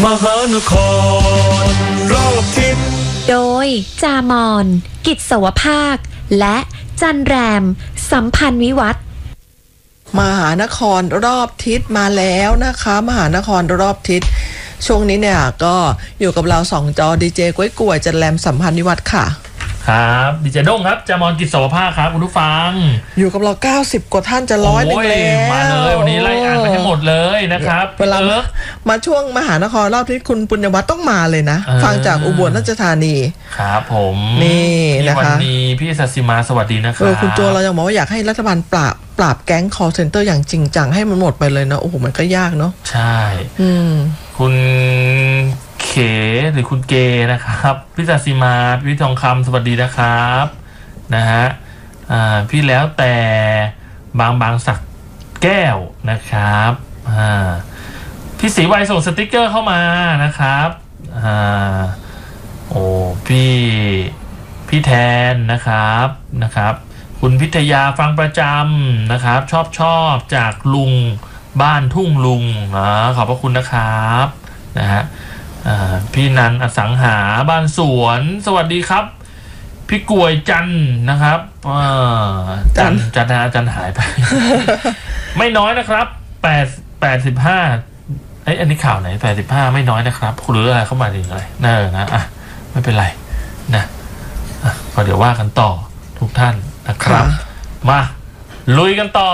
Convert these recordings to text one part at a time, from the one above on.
มหานครรอบทิศโดยจามอนกิจสวภาคและจันแรมสัมพันธ์วิวัฒน์มหานครรอบทิศมาแล้วนะคะมหานครรอบทิศช่วงนี้เนี่ยก็อยู่กับเรา2 จอดีเจก้วยกล้วยจันแรมสัมพันธ์วิวัฒน์ค่ะครับดีเจด้งครับจามอนกิจสวภาคครับคุณผู้ฟังอยู่กับเรา90 กว่าท่านจะ100นึงแล้วมาเลยวันนี้ไล่อ่านให้หมดเลยนะครับเวลามาช่วงมหานครรอบทิศคุณปุญญวัฒน์ต้องมาเลยนะฟังจากอุบลราชธานีครับผมนี่นะคะวันนี้พี่สัสิมาสวัสดีนะครับคุณโจเรายังบอกว่าอยากให้รัฐบาลปราบแก๊ง call center อย่างจริงจังให้มันหมดไปเลยนะโอ้โหมันก็ยากเนาะใช่คุณเขหรือคุณเกนะครับพี่สัสิมาพี่ทองคำสวัสดีนะครับนะฮะพี่แล้วแต่บางสักแก้วนะครับพี่ศรีวัยส่งสติ๊กเกอร์เข้ามานะครับโอ้พี่แทนนะครับคุณพิทยาฟังประจำนะครับชอบจากลุงบ้านทุ่งลุงขอบพระคุณนะครับนะฮะพี่นันอสังหาบ้านสวนสวัสดีครับพี่กวยจันนะครับจันหายไป ไม่น้อยนะครับ85อันนี้ข่าวไหน85ไม่น้อยนะครับหรืออะไรเข้ามาดีอะไรนะไม่เป็นไรนะก็เดี๋ยวว่ากันต่อทุกท่านนะครับมาลุยกันต่อ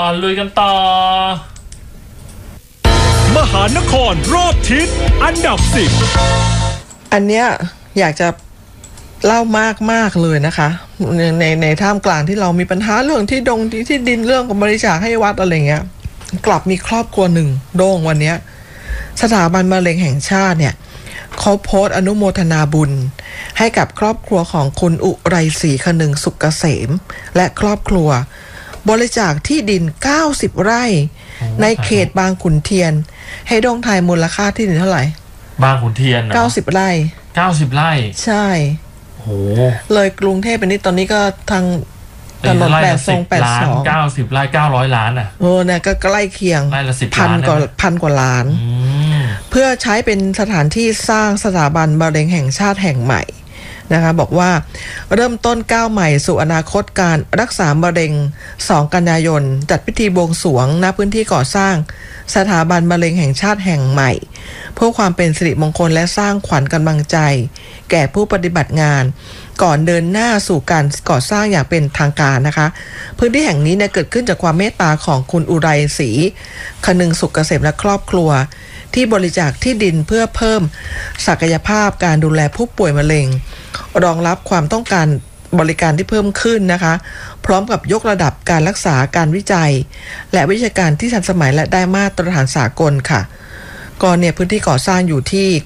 มหานครรอบทิศอันดับ10 อันเนี้ยอยากจะเล่ามากเลยนะคะในท่ามกลางที่เรามีปัญหาเรื่องที่ดินเรื่องของบริจาคให้วัดอะไรเงี้ยกลับมีครอบครัวหนึ่งโด่งวันเนี้ยสถาบันมะเร็งแห่งชาติเนี่ยเขาโพสต์อนุโมทนาบุญให้กับครอบครัวของคุณอุไรศรีคนึงสุกเกษมและครอบครัวบริจาคที่ดิน90 ไร่ในเขตบางขุนเทียนให้ดงไทยมูลค่าที่ดินเท่าไหร่บางขุนเทียน 90 ไร่ 90 ไร่ใช่โหเลยกรุงเทพเป็นนี่ตอนนี้ก็ทางถนน82 90 ไร่900 ล้านอ่ะเนี่ยก็ใกล้เคียงไร่ละ10 ล้านพันกว่าล้านเพื่อใช้เป็นสถานที่สร้างสถาบันมะเร็งแห่งชาติแห่งใหม่นะคะบอกว่าเริ่มต้นก้าวใหม่สู่อนาคตการรักษามะเร็ง2 กันยายนจัดพิธีบวงสรวงณพื้นที่ก่อสร้างสถาบันมะเร็งแห่งชาติแห่งใหม่เพื่อความเป็นสิริมงคลและสร้างขวัญกำลังใจแก่ผู้ปฏิบัติงานก่อนเดินหน้าสู่การก่อสร้างอย่างเป็นทางการนะคะพื้นที่แห่งนี้เนี่ยเกิดขึ้นจากความเมตตาของคุณอุไรศรีคนึงสุกเกษมและครอบครัวที่บริจาคที่ดินเพื่อเพิ่มศักยภาพการดูแลผู้ป่วยมะเร็งรองรับความต้องการบริการที่เพิ่มขึ้นนะคะพร้อมกับยกระดับการรักษาการวิจัยและวิชาการที่ทันสมัยและได้มาตรฐานสากลค่ะก็เนี่ยพื้นที่ก่อสร้างอยู่ที่